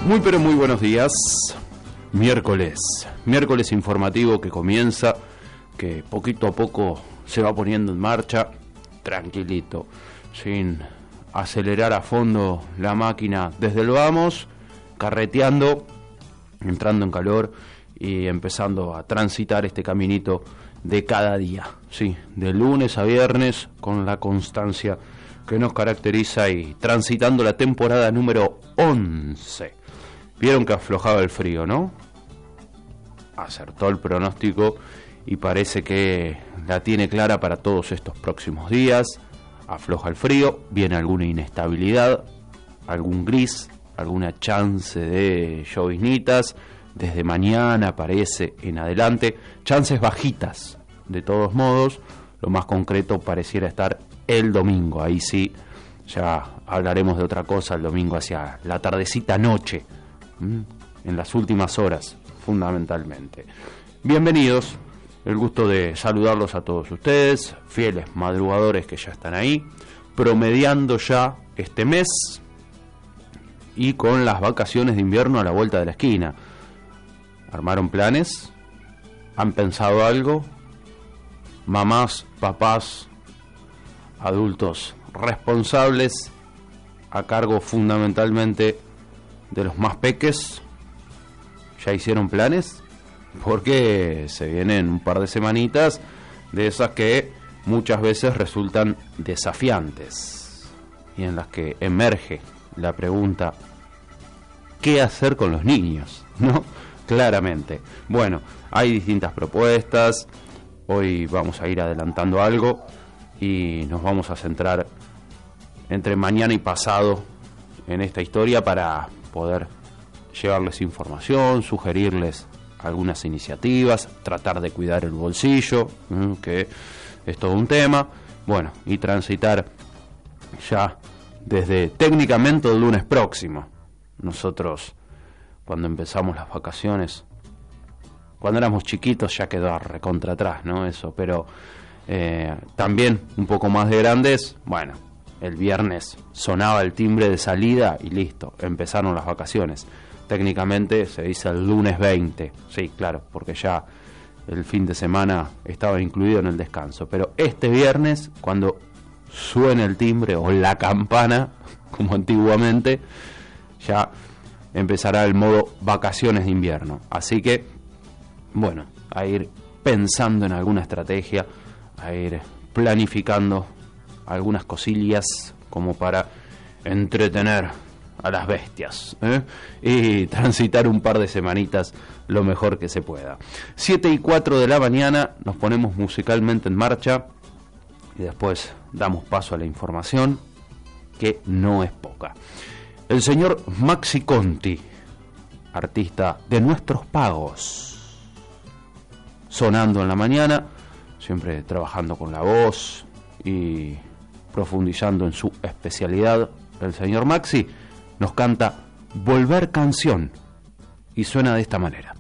Muy pero muy buenos días. Miércoles informativo que comienza, que poquito a poco se va poniendo en marcha, tranquilito, sin acelerar a fondo la máquina desde el vamos, carreteando, entrando en calor y empezando a transitar este caminito de cada día, sí, de lunes a viernes, con la constancia que nos caracteriza y transitando la temporada número 11. Vieron que aflojaba el frío, ¿no? Acertó el pronóstico y parece que la tiene clara para todos estos próximos días. Afloja el frío, viene alguna inestabilidad, algún gris, alguna chance de lloviznitas. Desde mañana parece en adelante, chances bajitas. De todos modos, lo más concreto pareciera estar el domingo. Ahí sí, ya hablaremos de otra cosa el domingo hacia la tardecita noche, en las últimas horas, fundamentalmente. Bienvenidos, el gusto de saludarlos a todos ustedes, fieles madrugadores que ya están ahí, promediando ya este mes y con las vacaciones de invierno a la vuelta de la esquina. ¿Armaron planes? ¿Han pensado algo? Mamás, papás, adultos responsables a cargo fundamentalmente de los más peques, ¿ya hicieron planes? Porque se vienen un par de semanitas de esas que muchas veces resultan desafiantes y en las que emerge la pregunta: ¿qué hacer con los niños? ¿No? Claramente. Bueno, hay distintas propuestas. Hoy vamos a ir adelantando algo y nos vamos a centrar entre mañana y pasado en esta historia para poder llevarles información, sugerirles algunas iniciativas, tratar de cuidar el bolsillo, que es todo un tema. Bueno, y transitar ya desde técnicamente el lunes próximo. Nosotros, cuando empezamos las vacaciones, cuando éramos chiquitos, ya quedó recontra atrás, ¿no? Eso, pero también un poco más de grandes, bueno, el viernes sonaba el timbre de salida y listo, empezaron las vacaciones. Técnicamente se dice el lunes 20, sí, claro, porque ya el fin de semana estaba incluido en el descanso. Pero este viernes, cuando suene el timbre o la campana, como antiguamente, ya empezará el modo vacaciones de invierno. Así que, bueno, a ir pensando en alguna estrategia, a ir planificando algunas cosillas como para entretener a las bestias, y transitar un par de semanitas lo mejor que se pueda. 7:04 de la mañana, nos ponemos musicalmente en marcha y después damos paso a la información, que no es poca. El señor Maxi Conti, artista de Nuestros Pagos, sonando en la mañana, siempre trabajando con la voz y profundizando en su especialidad. El señor Maxi nos canta Volver Canción y suena de esta manera.